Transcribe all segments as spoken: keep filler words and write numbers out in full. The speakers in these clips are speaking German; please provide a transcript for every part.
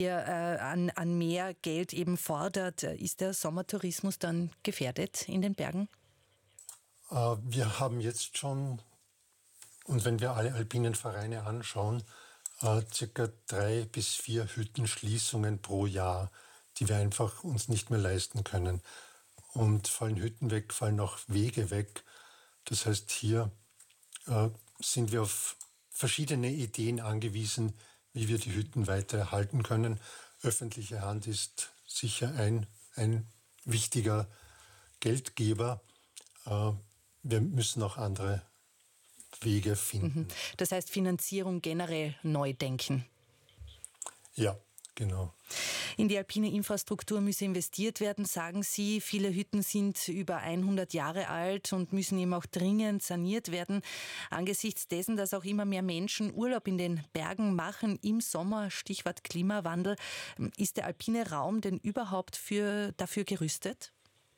Äh, an, an mehr Geld eben fordert. Ist der Sommertourismus dann gefährdet in den Bergen? Äh, wir haben jetzt schon, und wenn wir alle alpinen Vereine anschauen, äh, circa drei bis vier Hüttenschließungen pro Jahr, die wir einfach uns nicht mehr leisten können. Und fallen Hütten weg, fallen auch Wege weg. Das heißt, hier äh, sind wir auf verschiedene Ideen angewiesen, wie wir die Hütten weiter erhalten können. Öffentliche Hand ist sicher ein, ein wichtiger Geldgeber. Äh, wir müssen auch andere Wege finden. Das heißt, Finanzierung generell neu denken. Ja, genau. In die alpine Infrastruktur müsse investiert werden, sagen Sie. Viele Hütten sind über hundert Jahre alt und müssen eben auch dringend saniert werden. Angesichts dessen, dass auch immer mehr Menschen Urlaub in den Bergen machen im Sommer, Stichwort Klimawandel, ist der alpine Raum denn überhaupt für, dafür gerüstet?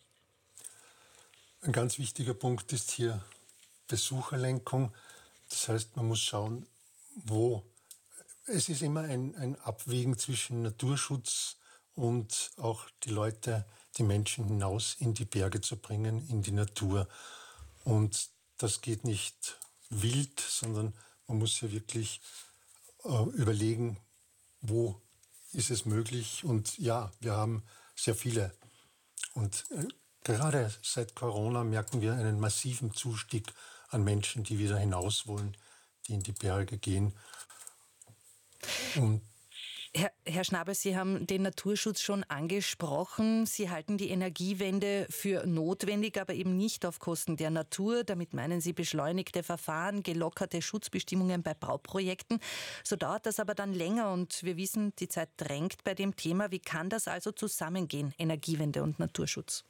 Ein ganz wichtiger Punkt ist hier Besucherlenkung. Das heißt, man muss schauen, wo. Es ist immer ein, ein Abwägen zwischen Naturschutz und auch die Leute, die Menschen hinaus in die Berge zu bringen, in die Natur. Und das geht nicht wild, sondern man muss ja wirklich äh, überlegen, wo ist es möglich. Und ja, wir haben sehr viele. Und äh, gerade seit Corona merken wir einen massiven Zustieg an Menschen, die wieder hinaus wollen, die in die Berge gehen. Und Herr, Herr Schnabel, Sie haben den Naturschutz schon angesprochen. Sie halten die Energiewende für notwendig, aber eben nicht auf Kosten der Natur. Damit meinen Sie beschleunigte Verfahren, gelockerte Schutzbestimmungen bei Bauprojekten. So dauert das aber dann länger und wir wissen, die Zeit drängt bei dem Thema. Wie kann das also zusammengehen, Energiewende und Naturschutz?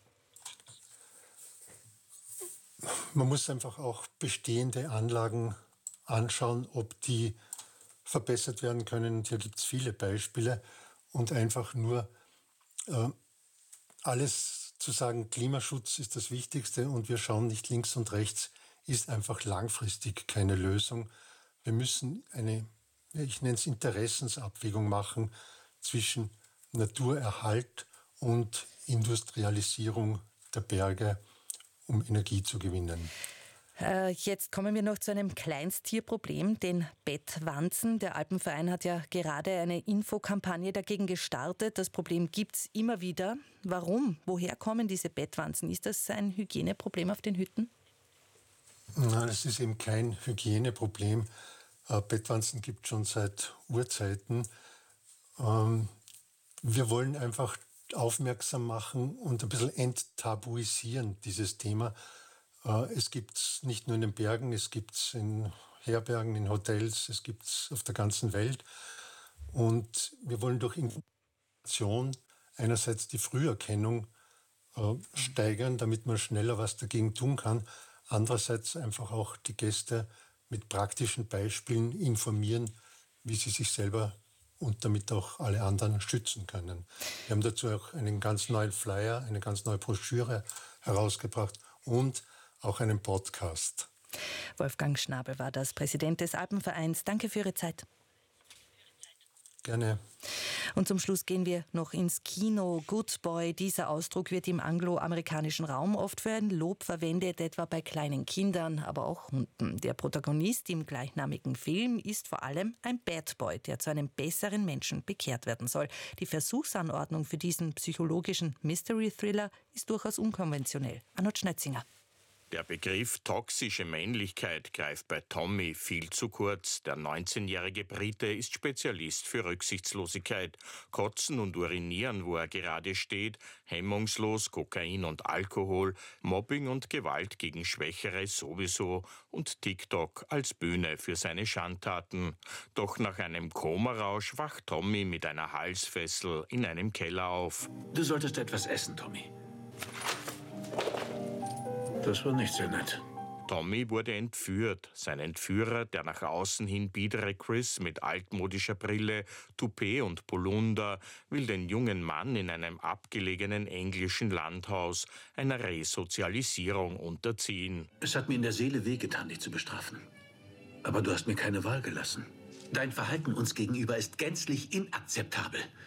Man muss einfach auch bestehende Anlagen anschauen, ob die verbessert werden können. Und hier gibt es viele Beispiele. Und einfach nur äh, alles zu sagen, Klimaschutz ist das Wichtigste und wir schauen nicht links und rechts, ist einfach langfristig keine Lösung. Wir müssen eine, ich nenne es Interessensabwägung machen zwischen Naturerhalt und Industrialisierung der Berge, um Energie zu gewinnen. Jetzt kommen wir noch zu einem Kleinsttierproblem, den Bettwanzen. Der Alpenverein hat ja gerade eine Infokampagne dagegen gestartet. Das Problem gibt's immer wieder. Warum? Woher kommen diese Bettwanzen? Ist das ein Hygieneproblem auf den Hütten? Nein, es ist eben kein Hygieneproblem. Bettwanzen gibt es schon seit Urzeiten. Wir wollen einfach aufmerksam machen und ein bisschen enttabuisieren, dieses Thema. Es gibt es nicht nur in den Bergen, es gibt es in Herbergen, in Hotels, es gibt es auf der ganzen Welt. Und wir wollen durch Information einerseits die Früherkennung äh, steigern, damit man schneller was dagegen tun kann. Andererseits einfach auch die Gäste mit praktischen Beispielen informieren, wie sie sich selber und damit auch alle anderen schützen können. Wir haben dazu auch einen ganz neuen Flyer, eine ganz neue Broschüre herausgebracht und auch einen Podcast. Wolfgang Schnabel war das, Präsident des Alpenvereins. Danke für Ihre Zeit. Gerne. Und zum Schluss gehen wir noch ins Kino. Good Boy, dieser Ausdruck wird im angloamerikanischen Raum oft für ein Lob verwendet, etwa bei kleinen Kindern, aber auch Hunden. Der Protagonist im gleichnamigen Film ist vor allem ein Bad Boy, der zu einem besseren Menschen bekehrt werden soll. Die Versuchsanordnung für diesen psychologischen Mystery-Thriller ist durchaus unkonventionell. Arnold Schnetzinger. Der Begriff toxische Männlichkeit greift bei Tommy viel zu kurz. Der neunzehnjährige Brite ist Spezialist für Rücksichtslosigkeit. Kotzen und urinieren, wo er gerade steht, hemmungslos Kokain und Alkohol, Mobbing und Gewalt gegen Schwächere sowieso und TikTok als Bühne für seine Schandtaten. Doch nach einem Komarausch wacht Tommy mit einer Halsfessel in einem Keller auf. Du solltest etwas essen, Tommy. Das war nicht sehr nett. Tommy wurde entführt. Sein Entführer, der nach außen hin biedere Chris mit altmodischer Brille, Toupet und Polunder, will den jungen Mann in einem abgelegenen englischen Landhaus einer Resozialisierung unterziehen. Es hat mir in der Seele wehgetan, dich zu bestrafen. Aber du hast mir keine Wahl gelassen. Dein Verhalten uns gegenüber ist gänzlich inakzeptabel.